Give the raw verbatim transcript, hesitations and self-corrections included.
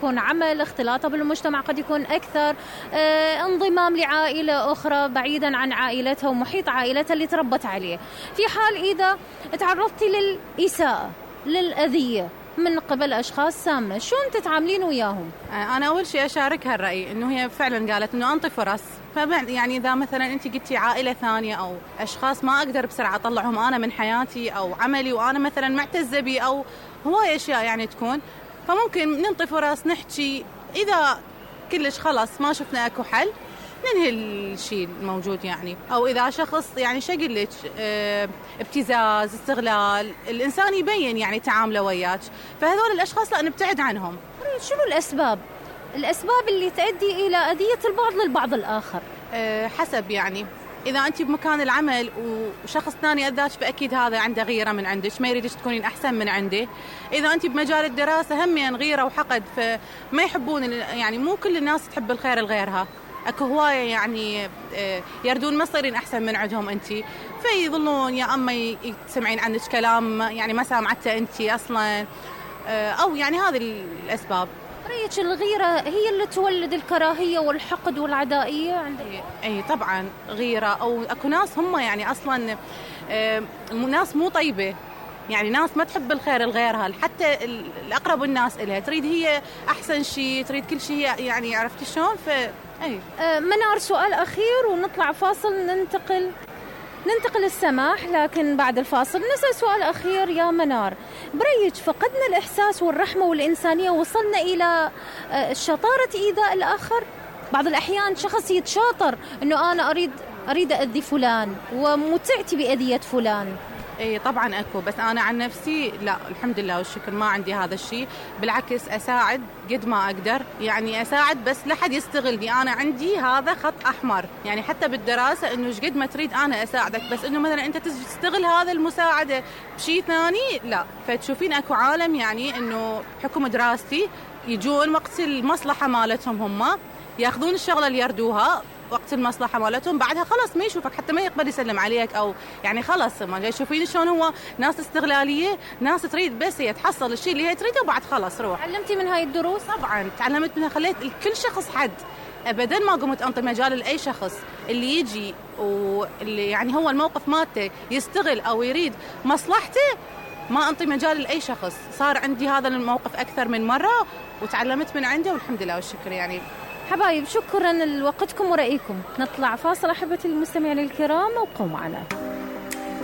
يكون عمل، اختلاطه بالمجتمع قد يكون أكثر، آه، انضمام لعائلة أخرى بعيدا عن عائلتها ومحيط عائلتها اللي تربت عليه. في حال إذا تعرضتي للإساءة، للأذية من قبل أشخاص سامة، شلون تتعاملين وياهم؟ أنا أول شيء أشاركها الرأي إنه هي فعلا قالت إنه أنطي فرص، يعني إذا مثلا أنت قلتي عائلة ثانية أو أشخاص ما أقدر بسرعة أطلعهم أنا من حياتي أو عملي وأنا مثلا معتزة بي أو هواي أشياء يعني تكون، فممكن ننطي فرص نحكي. إذا كلش خلاص ما شفنا أكو حل ننهي الشيء الموجود يعني. أو إذا شخص يعني شو أقول لك اه ابتزاز، استغلال، الإنسان يبين يعني تعامله وياك، فهذول الأشخاص لا نبتعد عنهم. شنو الأسباب؟ الأسباب اللي تؤدي إلى أذية البعض للبعض الآخر؟ اه حسب يعني. إذا أنت بمكان العمل وشخص ثاني أذاك فأكيد هذا عنده غيرة من عندك، ما يريدش تكونين أحسن من عنده. إذا أنت بمجال الدراسة همين غيرة وحقد، فما يحبون يعني، مو كل الناس تحب الخير لغيرها، اكو هوايه يعني يردون ما تصيرين احسن من عندهم انت، فيظلون يا اما يسمعين عنك كلام يعني ما سامعته انت اصلا، او يعني هذه الاسباب. رأيك الغيره هي اللي تولد الكراهيه والحقد والعدائيه عندك؟ اي طبعا غيره، او اكو ناس هم يعني اصلا ناس مو طيبه، يعني ناس ما تحب الخير لغيرها، حتى الاقرب الناس إلها تريد هي احسن شيء، تريد كل شيء يعني، عرفتي شلون؟ ف أي. آه منار، سؤال أخير ونطلع فاصل، ننتقل ننتقل السماح، لكن بعد الفاصل نسأل سؤال أخير. يا منار، برأيك فقدنا الإحساس والرحمة والإنسانية، وصلنا إلى آه شطارة إيذاء الآخر؟ بعض الأحيان شخص يتشاطر إنه أنا أريد أريد أذي فلان ومتعتي بأذية فلان. اي طبعا اكو، بس انا عن نفسي لا الحمد لله والشكر ما عندي هذا الشيء، بالعكس اساعد قد ما اقدر، يعني اساعد بس لا حد يستغلني، انا عندي هذا خط احمر يعني، حتى بالدراسه انه ايش قد ما تريد انا اساعدك، بس انه مثلا انت تستغل هذا المساعده بشيء ثاني لا. فتشوفين اكو عالم يعني انه بحكم دراستي يجون وقت المصلحه مالتهم هم ياخذون الشغله اللي يردوها وقت المصلحة مالتهم، بعدها خلاص ما يشوفك، حتى ما يقبل يسلم عليك، أو يعني خلاص ما جاي. شوفين شلون هو ناس استغلالية، ناس تريد بس هي تحصل الشيء اللي هي تريده وبعد خلاص روح. تعلمتي من هاي الدروس؟ طبعا تعلمت منها، خليت كل شخص حد، أبدا ما قمت أنطي مجال لأي شخص اللي يجي واللي يعني هو الموقف مالته يستغل أو يريد مصلحته، ما أنطي مجال لأي شخص. صار عندي هذا الموقف أكثر من مرة وتعلمت من عنده والحمد لله والشكر يعني. حبايب شكرا لوقتكم ورأيكم. نطلع فاصل أحبتي المستمعين الكرام وابقوا معنا.